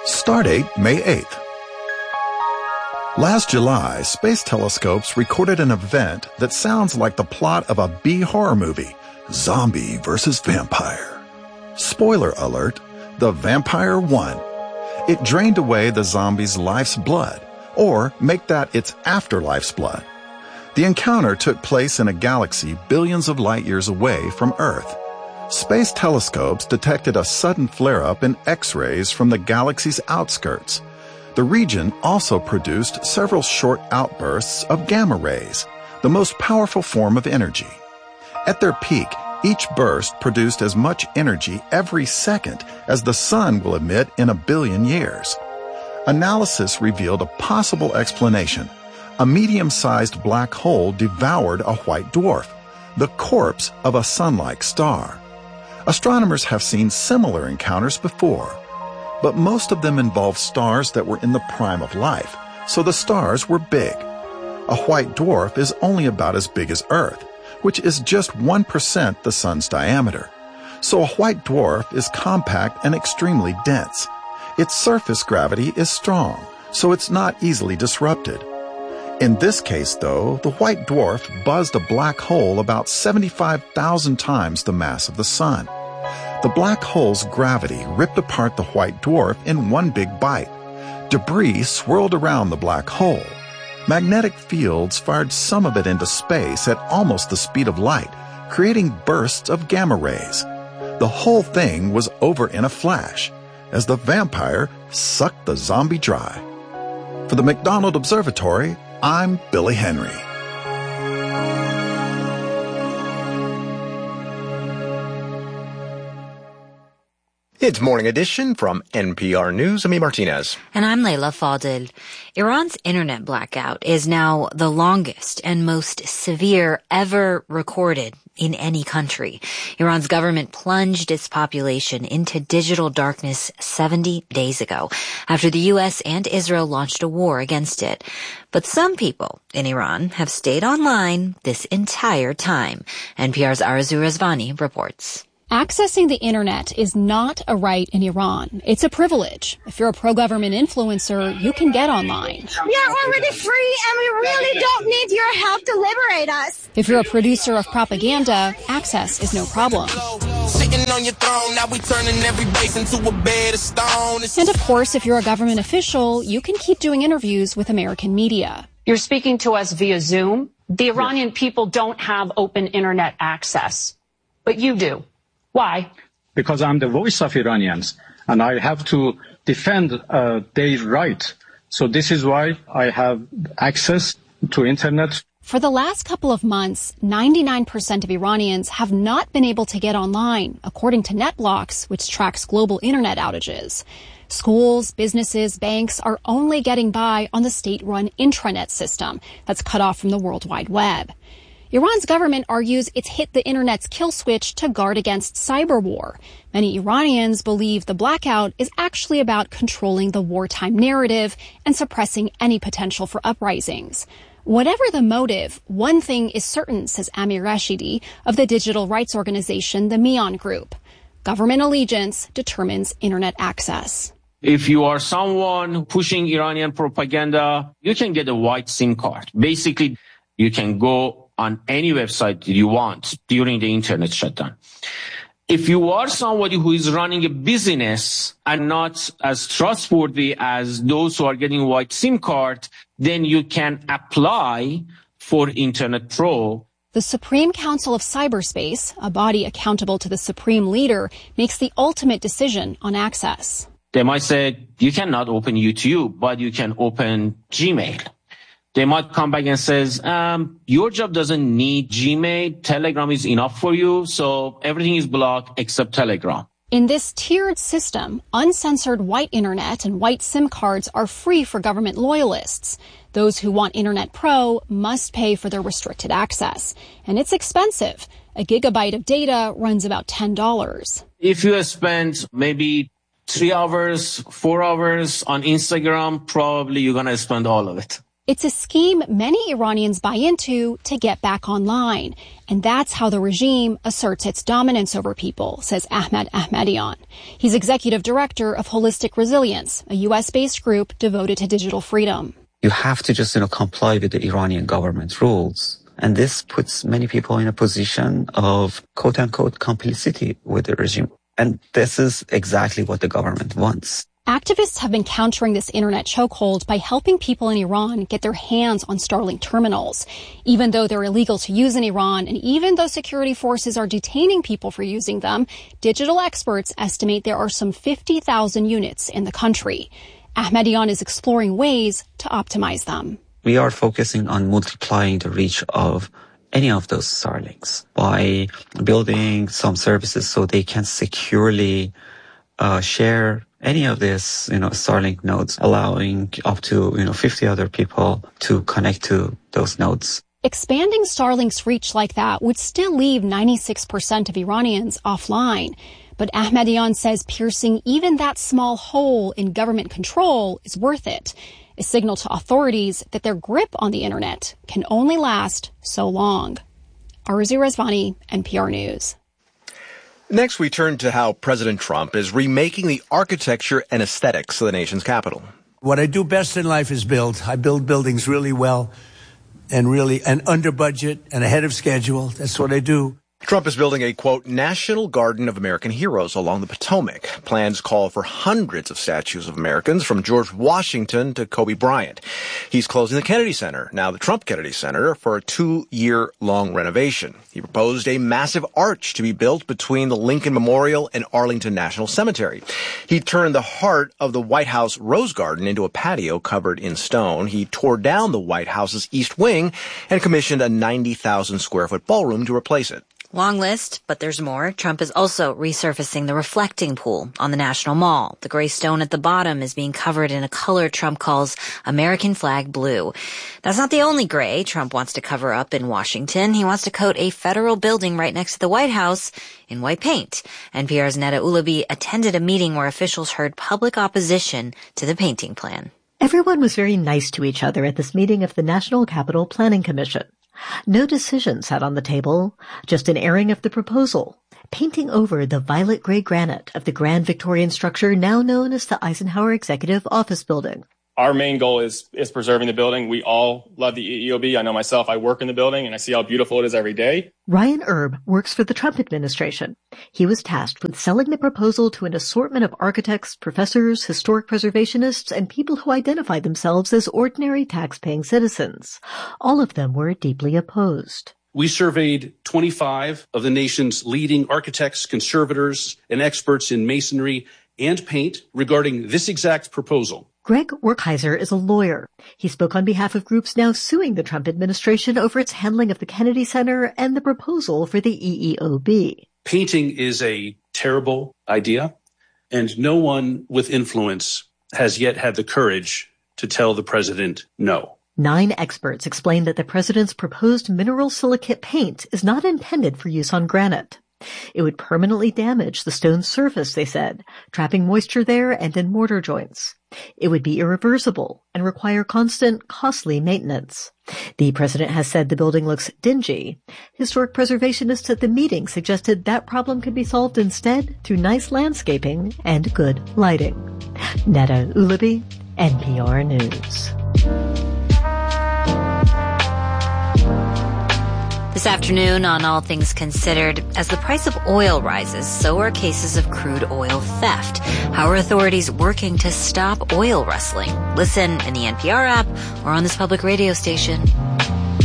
Stardate May 8th. Last July, space telescopes recorded an event that sounds like the plot of a B horror movie, Zombie vs. Vampire. Spoiler alert, the vampire won. It drained away the zombie's life's blood, or make that its afterlife's blood. The encounter took place in a galaxy billions of light years away from Earth. Space telescopes detected a sudden flare-up in X-rays from the galaxy's outskirts. The region also produced several short outbursts of gamma rays, the most powerful form of energy. At their peak, each burst produced as much energy every second as the sun will emit in a billion years. Analysis revealed a possible explanation. A medium-sized black hole devoured a white dwarf, the corpse of a sun-like star. Astronomers have seen similar encounters before, but most of them involved stars that were in the prime of life, so the stars were big. A white dwarf is only about as big as Earth, which is just 1% the sun's diameter. So a white dwarf is compact and extremely dense. Its surface gravity is strong, so it's not easily disrupted. In this case, though, the white dwarf buzzed a black hole about 75,000 times the mass of the sun. The black hole's gravity ripped apart the white dwarf in one big bite. Debris swirled around the black hole. Magnetic fields fired some of it into space at almost the speed of light, creating bursts of gamma rays. The whole thing was over in a flash, as the vampire sucked the zombie dry. For the McDonald Observatory, I'm Billy Henry. It's Morning Edition from NPR News. I'm Martinez. And I'm Layla Fadil. Iran's internet blackout is now the longest and most severe ever recorded in any country. Iran's government plunged its population into digital darkness 70 days ago after the U.S. and Israel launched a war against it. But some people in Iran have stayed online this entire time. NPR's Arzu Rezvani reports. Accessing the internet is not a right in Iran. It's a privilege. If you're a pro-government influencer, you can get online. We are already free and we really don't need your help to liberate us. If you're a producer of propaganda, access is no problem. Sitting on your throne, now we turning every base into a bed of stone. And of course, if you're a government official, you can keep doing interviews with American media. You're speaking to us via Zoom. The Iranian people don't have open internet access, but you do. Why? Because I'm the voice of Iranians, and I have to defend their right. So this is why I have access to internet. For the last couple of months, 99% of Iranians have not been able to get online, according to NetBlocks, which tracks global internet outages. Schools, businesses, banks are only getting by on the state-run intranet system that's cut off from the World Wide Web. Iran's government argues it's hit the internet's kill switch to guard against cyber war. Many Iranians believe the blackout is actually about controlling the wartime narrative and suppressing any potential for uprisings. Whatever the motive, one thing is certain, says Amir Rashidi of the digital rights organization, the Mian Group. Government allegiance determines internet access. If you are someone pushing Iranian propaganda, you can get a white SIM card. Basically, you can go on any website you want during the internet shutdown. If you are somebody who is running a business and not as trustworthy as those who are getting a white SIM card, then you can apply for Internet Pro. The Supreme Council of Cyberspace, a body accountable to the supreme leader, makes the ultimate decision on access. They might say, you cannot open YouTube, but you can open Gmail. They might come back and says, your job doesn't need Gmail. Telegram is enough for you. So everything is blocked except Telegram. In this tiered system, uncensored white internet and white SIM cards are free for government loyalists. Those who want Internet Pro must pay for their restricted access. And it's expensive. A gigabyte of data runs about $10. If you spend maybe 3 hours, 4 hours on Instagram, probably you're going to spend all of it. It's a scheme many Iranians buy into to get back online. And that's how the regime asserts its dominance over people, says Ahmad Ahmadian. He's executive director of Holistic Resilience, a U.S.-based group devoted to digital freedom. You have to just, comply with the Iranian government rules. And this puts many people in a position of quote-unquote complicity with the regime. And this is exactly what the government wants. Activists have been countering this internet chokehold by helping people in Iran get their hands on Starlink terminals. Even though they're illegal to use in Iran, and even though security forces are detaining people for using them, digital experts estimate there are some 50,000 units in the country. Ahmadian is exploring ways to optimize them. We are focusing on multiplying the reach of any of those Starlinks by building some services so they can securely share any of this, Starlink nodes, allowing up to, 50 other people to connect to those nodes. Expanding Starlink's reach like that would still leave 96% of Iranians offline. But Ahmadian says piercing even that small hole in government control is worth it, a signal to authorities that their grip on the internet can only last so long. Arzu Rezvani, NPR News. Next, we turn to how President Trump is remaking the architecture and aesthetics of the nation's capital. What I do best in life is build. I build buildings really well and under budget and ahead of schedule. That's what I do. Trump is building a, quote, National Garden of American Heroes along the Potomac. Plans call for hundreds of statues of Americans from George Washington to Kobe Bryant. He's closing the Kennedy Center, now the Trump Kennedy Center, for a 2-year-long renovation. He proposed a massive arch to be built between the Lincoln Memorial and Arlington National Cemetery. He turned the heart of the White House Rose Garden into a patio covered in stone. He tore down the White House's East Wing and commissioned a 90,000-square-foot ballroom to replace it. Long list, but there's more. Trump is also resurfacing the reflecting pool on the National Mall. The gray stone at the bottom is being covered in a color Trump calls American flag blue. That's not the only gray Trump wants to cover up in Washington. He wants to coat a federal building right next to the White House in white paint. NPR's Neda Ulabi attended a meeting where officials heard public opposition to the painting plan. Everyone was very nice to each other at this meeting of the National Capital Planning Commission. No decision sat on the table, just an airing of the proposal, painting over the violet-gray granite of the grand Victorian structure now known as the Eisenhower Executive Office Building. Our main goal is preserving the building. We all love the EEOB. I know myself, I work in the building and I see how beautiful it is every day. Ryan Erb works for the Trump administration. He was tasked with selling the proposal to an assortment of architects, professors, historic preservationists, and people who identify themselves as ordinary tax-paying citizens. All of them were deeply opposed. We surveyed 25 of the nation's leading architects, conservators, and experts in masonry and paint regarding this exact proposal. Greg Werkheiser is a lawyer. He spoke on behalf of groups now suing the Trump administration over its handling of the Kennedy Center and the proposal for the EEOB. Painting is a terrible idea, and no one with influence has yet had the courage to tell the president no. 9 experts explained that the president's proposed mineral silicate paint is not intended for use on granite. It would permanently damage the stone's surface, they said, trapping moisture there and in mortar joints. It would be irreversible and require constant, costly maintenance. The president has said the building looks dingy. Historic preservationists at the meeting suggested that problem could be solved instead through nice landscaping and good lighting. Neda Ulabi, NPR News. This afternoon on All Things Considered, as the price of oil rises, so are cases of crude oil theft. How are authorities working to stop oil rustling? Listen in the NPR app or on this public radio station.